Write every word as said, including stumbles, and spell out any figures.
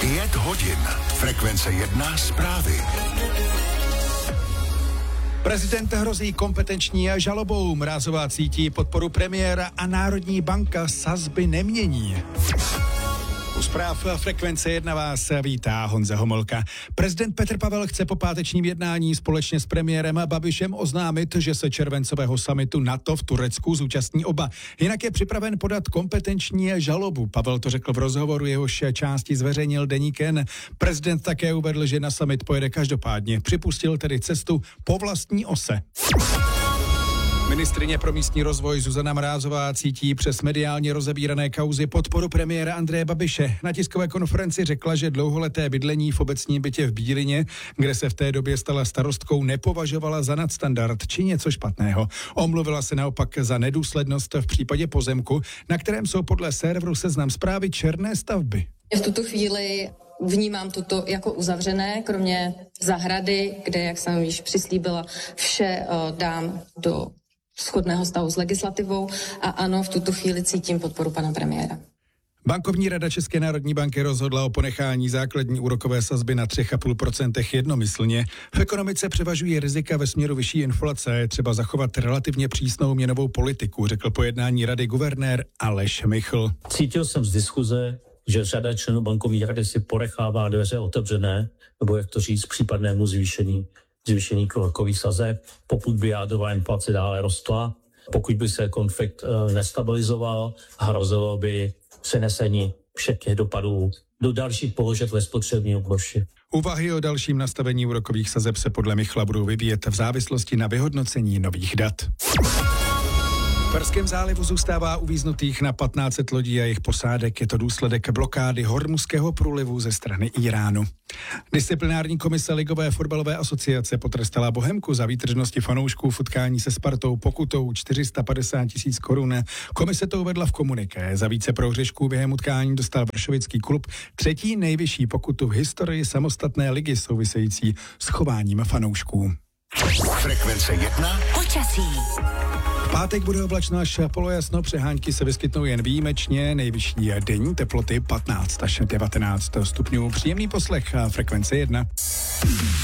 Pět hodin. Frekvence jedna zprávy. Prezident hrozí kompetenční žalobou. Mrázová cítí podporu premiéra a Národní banka sazby nemění. U zpráv Frekvence jedna vás vítá Honza Homolka. Prezident Petr Pavel chce po pátečním jednání společně s premiérem Babišem oznámit, že se červencového summitu NATO v Turecku zúčastní oba. Jinak je připraven podat kompetenční žalobu. Pavel to řekl v rozhovoru, jehož části zveřejnil deník N. Prezident také uvedl, že na summit pojede každopádně. Připustil tedy cestu po vlastní ose. Ministryně pro místní rozvoj Zuzana Mrázová cítí přes mediálně rozebírané kauzy podporu premiéra Andreje Babiše. Na tiskové konferenci řekla, že dlouholeté bydlení v obecním bytě v Bílině, kde se v té době stala starostkou, nepovažovala za nadstandard či něco špatného. Omluvila se naopak za nedůslednost v případě pozemku, na kterém jsou podle serveru Seznam Zprávy černé stavby. V tuto chvíli vnímám toto jako uzavřené, kromě zahrady, kde, jak jsem již přislíbila, vše uh, dám do shodného stavu s legislativou a ano, v tuto chvíli cítím podporu pana premiéra. Bankovní rada České národní banky rozhodla o ponechání základní úrokové sazby na tři celá pět procenta jednomyslně. V ekonomice převažují rizika ve směru vyšší inflace, je třeba zachovat relativně přísnou měnovou politiku, řekl po jednání rady guvernér Aleš Michl. Cítil jsem z diskuze, že řada členů bankovní rady si ponechává dveře otevřené, nebo jak to říct, případnému zvýšení zvýšení úrokových sazeb, pokud by jádrová inflace dále rostla, pokud by se konflikt e, nestabilizoval, hrozilo by přenesení všech dopadů do dalších položek ve spotřební oblasti. Úvahy o dalším nastavení úrokových sazeb se podle Michla budou vyvíjet v závislosti na vyhodnocení nových dat. V Perském zálivu zůstává uvíznutých na patnáct set lodí a jejich posádek. Je to důsledek blokády Hormuzského průlivu ze strany Iránu. Disciplinární komise Ligové fotbalové asociace potrestala Bohemku za výtržnosti fanoušků v utkání se Spartou pokutou čtyři sta padesát tisíc korun. Komise to uvedla v komuniké. Za více prohřešků během utkání dostal vršovický klub třetí nejvyšší pokutu v historii samostatné ligy související s chováním fanoušků. Frekvence jedna. Počasí. V pátek bude oblačno až polojasno, přehánky se vyskytnou jen výjimečně, nejvyšší denní teploty patnáct až devatenáct stupňů. Příjemný poslech Frekvence jedna.